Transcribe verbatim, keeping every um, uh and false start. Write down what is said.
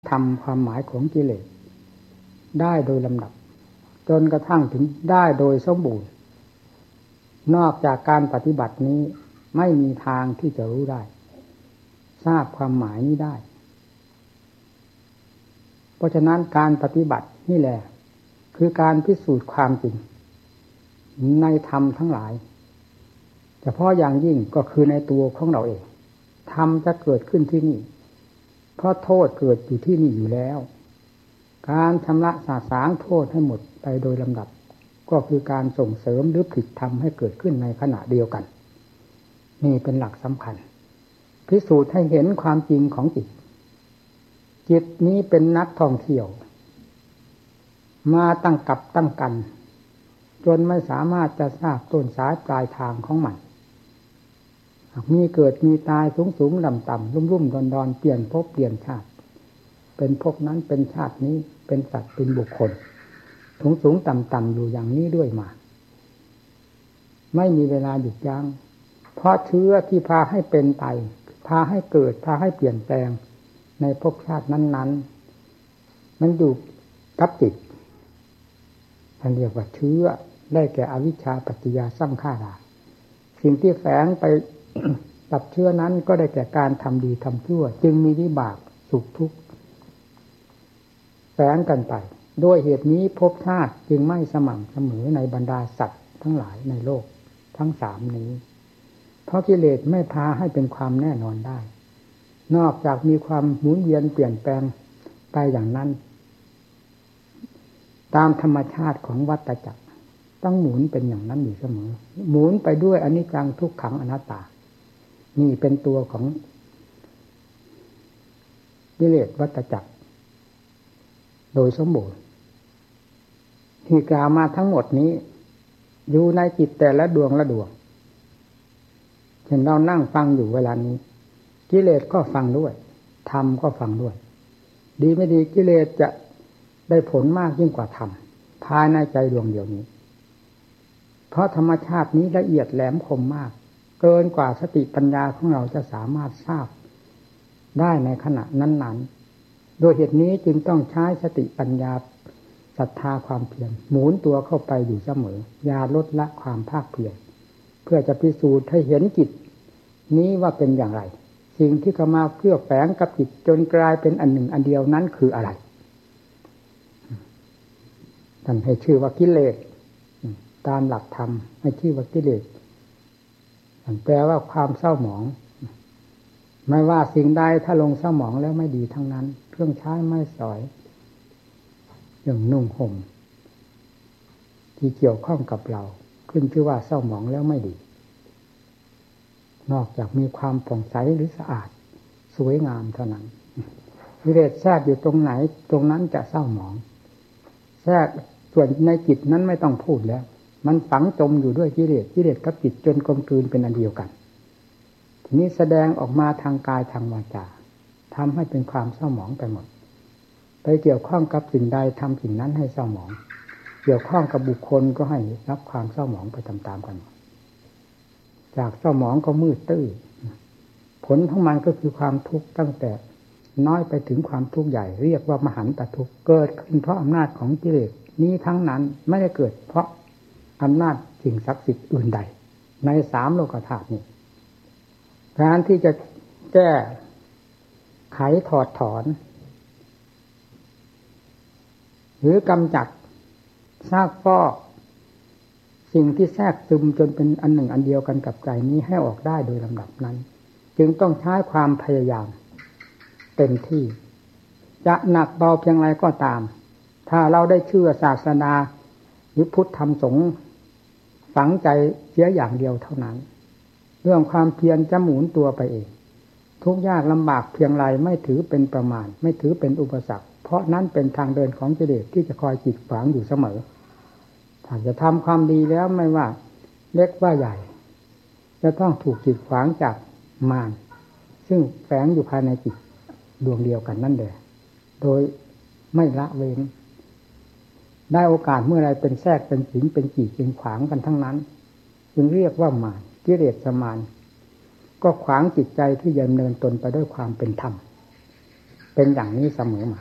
ทำความหมายของกิเลสได้โดยลำดับจนกระทั่งถึงได้โดยสมบูรณ์นอกจากการปฏิบัตินี้ไม่มีทางที่จะรู้ได้ทราบความหมายนี้ได้เพราะฉะนั้นการปฏิบัตินี่แหละคือการพิสูจน์ความจริงในธรรมทั้งหลายเฉพาะอย่างยิ่งก็คือในตัวของเราเองธรรมจะเกิดขึ้นที่นี่เพราะโทษเกิดอยู่ที่นี่อยู่แล้วการชำระสาสางโทษให้หมดไปโดยลำดับก็คือการส่งเสริมหรือผลิตธรรมให้เกิดขึ้นในขณะเดียวกันนี่เป็นหลักสำคัญพิสูจน์ให้เห็นความจริงของจิตจิตนี้เป็นนักท่องเที่ยวมาตั้งกับตั้งกันจนไม่สามารถจะทราบต้นสายปลายทางของมันมีเกิดมีตายสูงสูงต่ำต่ำรุ่มรุ่มดอนดอนเปลี่ยนภพเปลี่ยนชาติเป็นภพนั้นเป็นชาตินี้เป็นสัตว์เป็นบุคคลสูงสูงต่ำต่ำอยู่อย่างนี้ด้วยมาไม่มีเวลาหยุดยั้งเพราะเชื้อที่พาให้เป็นไปพาให้เกิดพาให้เปลี่ยนแปลงในภพชาตินั้นๆมันอยู่กับจิตท่านเรียกว่าเชื้อได้แก่อวิชชาปัจจยาสังขาราสิ่งที่แฝงไป กับเชื้อนั้นก็ได้แก่การทำดีทำชั่วจึงมีวิบากสุขทุกข์แฝงกันไปด้วยเหตุนี้ภพชาติจึงไม่สม่ำเสมอในบรรดาสัตว์ทั้งหลายในโลกทั้งสามนี้เพราะกิเลสไม่พาให้เป็นความแน่นอนได้นอกจากมีความหมุนเวียนเปลี่ยนแปลงไปอย่างนั้นตามธรรมชาติของวัฏจักรต้องหมุนเป็นอย่างนั้นอยู่เสมอหมุนไปด้วยอนิจจังทุกขังอนัตตานี่เป็นตัวของกิเลสวัฏจักรโดยสมบูรณ์ที่กล่าวมาทั้งหมดนี้อยู่ในจิตแต่ละดวงละดวงเช่นเรานั่งฟังอยู่เวลานี้กิเลสก็ฟังด้วยธรรมก็ฟังด้วยดีไม่ดีกิเลสจะได้ผลมากยิ่งกว่าธรรมภายในใจดวงเดียวนี้เพราะธรรมชาตินี้ละเอียดแหลมคมมากเกินกว่าสติปัญญาของเราจะสามารถทราบได้ในขณะนั้นๆโดยเหตุนี้จึงต้องใช้สติปัญญาศรัทธาความเพียรหมุนตัวเข้าไปอยู่เสมออย่าลดละความภาคเพียรเพื่อจะพิสูจน์ให้เห็นจิตนี้ว่าเป็นอย่างไรสิ่งที่เข้ามาเพื่อแฝงกับจิตจนกลายเป็นอันหนึ่งอันเดียวนั้นคืออะไรท่านให้ชื่อว่ากิเลสตามหลักธรรมให้ชื่อว่ากิเลสแปลว่าความเศร้าหมองไม่ว่าสิ่งใดถ้าลงเศร้าหมองแล้วไม่ดีทั้งนั้นเครื่องใช้ไม้สอยอย่างนุ่งห่มที่เกี่ยวข้องกับเราขึ้นชื่อว่าเศร้าหมองแล้วไม่ดีนอกจากมีความผ่องใสหรือสะอาดสวยงามเท่านั้นกิเลสแทรกอยู่ตรงไหนตรงนั้นจะเศร้าหมองแทรกส่วนในจิตนั้นไม่ต้องพูดแล้วมันฝังจมอยู่ด้วยกิเลสกิเลสกับจิตจนกลมกลืนเป็นอันเดียวกันทีนี้แสดงออกมาทางกายทางวาจาทำให้เป็นความเศร้าหมองไปหมดไปเกี่ยวข้องกับสิ่งใดทำสิ่งนั้นให้เศร้าหมองเกี่ยวข้องกับบุคคลก็ให้รับความเศร้าหมองไปตามๆกันจากเศร้าหมองก็มืดตื้อผลของมันก็คือความทุกข์ตั้งแต่น้อยไปถึงความทุกข์ใหญ่เรียกว่ามหันตทุกข์เกิดขึ้นเพราะอำนาจของกิเลสนี้ทั้งนั้นไม่ได้เกิดเพราะอำนาจสิ่งศักดิ์สิทธิ์อื่นใดในสามโลกธาตุนี้การที่จะแก้ไขถอดถอนหรือกำจัดซากฟอกสิ่งที่แทรกซึมจนเป็นอันหนึ่งอันเดียวกันกับใจนี้ให้ออกได้โดยลำดับนั้นจึงต้องใช้ความพยายามเต็มที่จะหนักเบาเพียงไรก็ตามถ้าเราได้เชื่อศาสนาหรือพุทธธรรมสงฆ์ฝังใจเสียอย่างเดียวเท่านั้นเรื่องความเพียรจะหมุนตัวไปเองทุกยากลำบากเพียงไรไม่ถือเป็นประมาณไม่ถือเป็นอุปสรรคเพราะนั้นเป็นทางเดินของกิเลสที่จะคอยกีดขวางอยู่เสมอถ้าจะทำความดีแล้วไม่ว่าเล็กว่าใหญ่จะต้องถูกกีดขวางจากมารซึ่งแฝงอยู่ภายในจิตดวงเดียวกันนั่นแหละโดยไม่ละเว้นได้โอกาสเมื่อไรเป็นแทรกเป็นสิงเป็นกีดเป็นขวางกันทั้งนั้นจึงเรียกว่ามารกิเลสมารก็ขวางจิตใจที่ดำเนินตนไปด้วยความเป็นธรรมเป็นอย่างนี้เสมอมา